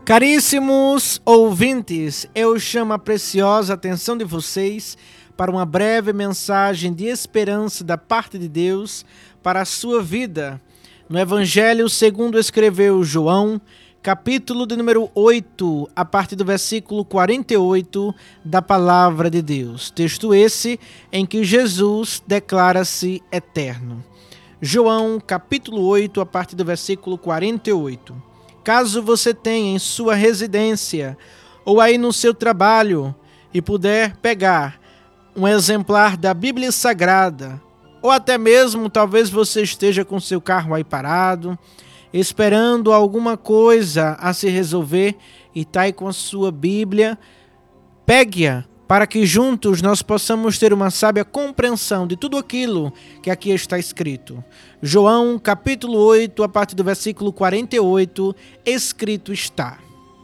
Caríssimos ouvintes, eu chamo a preciosa atenção de vocês para uma breve mensagem de esperança da parte de Deus para a sua vida. No Evangelho segundo escreveu João, capítulo de número 8, a partir do versículo 48 da Palavra de Deus. Texto esse em que Jesus declara-se eterno. João, capítulo 8, a partir do versículo 48. Caso você tenha em sua residência ou aí no seu trabalho e puder pegar um exemplar da Bíblia Sagrada, ou até mesmo talvez você esteja com seu carro aí parado, esperando alguma coisa a se resolver e está aí com a sua Bíblia, pegue-a para que juntos nós possamos ter uma sábia compreensão de tudo aquilo que aqui está escrito. João, capítulo 8, a partir do versículo 48, escrito está: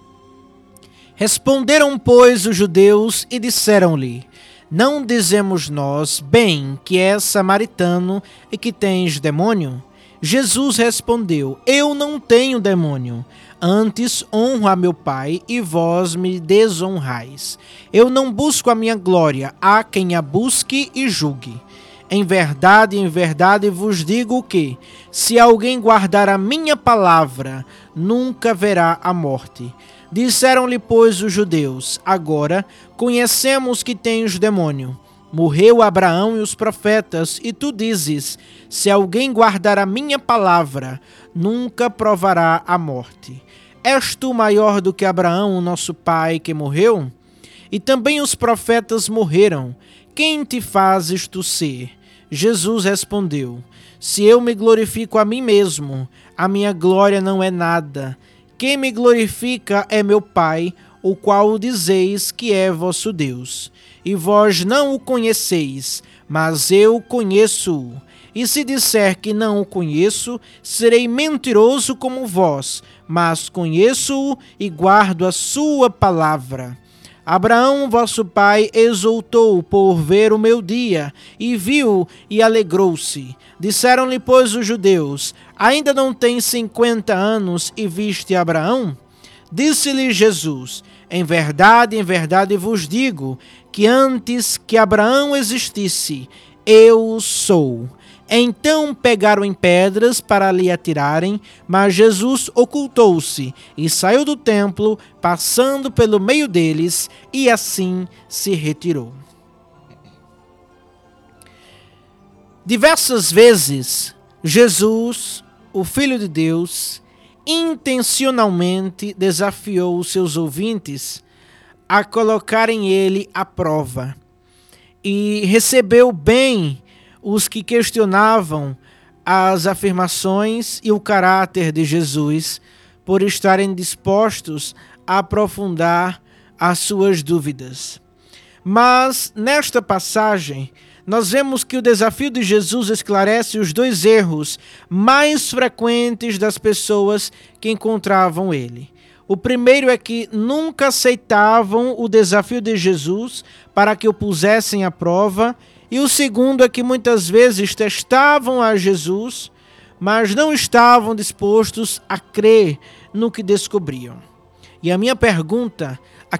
Responderam, pois, os judeus e disseram-lhe: Não dizemos nós, bem, que és samaritano e que tens demônio? Jesus respondeu: Eu não tenho demônio. Antes honro a meu Pai e vós me desonrais. Eu não busco a minha glória, há quem a busque e julgue. Em verdade vos digo que, se alguém guardar a minha palavra, nunca verá a morte. Disseram-lhe, pois, os judeus: Agora conhecemos que tens demônio. Morreu Abraão e os profetas, e tu dizes: Se alguém guardar a minha palavra, nunca provará a morte. És tu maior do que Abraão, nosso pai, que morreu? E também os profetas morreram. Quem te fazes tu ser? Jesus respondeu: Se eu me glorifico a mim mesmo, a minha glória não é nada. Quem me glorifica é meu Pai, o qual dizeis que é vosso Deus. E vós não o conheceis, mas eu o conheço. E se disser que não o conheço, serei mentiroso como vós, mas conheço-o e guardo a sua palavra. Abraão, vosso pai, exultou por ver o meu dia, e viu e alegrou-se. Disseram-lhe, pois, os judeus: Ainda não tens 50 anos e viste Abraão? Disse-lhe Jesus: Em verdade vos digo, que antes que Abraão existisse, eu sou. Então pegaram em pedras para lhe atirarem, mas Jesus ocultou-se e saiu do templo, passando pelo meio deles, e assim se retirou. Diversas vezes, Jesus, o Filho de Deus, intencionalmente desafiou os seus ouvintes a colocarem ele à prova, e recebeu bem os que questionavam as afirmações e o caráter de Jesus, por estarem dispostos a aprofundar as suas dúvidas. Mas, nesta passagem, nós vemos que o desafio de Jesus esclarece os dois erros mais frequentes das pessoas que encontravam ele. O primeiro é que nunca aceitavam o desafio de Jesus para que o pusessem à prova. E o segundo é que muitas vezes testavam a Jesus, mas não estavam dispostos a crer no que descobriam. E a minha pergunta